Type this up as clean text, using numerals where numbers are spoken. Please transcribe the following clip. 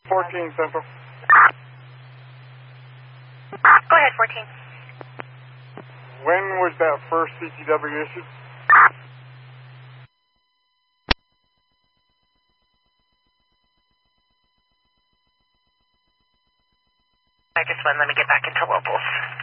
14 Central. Go ahead, 14. When was that first CCW issued? I just went. Let me get back into locals.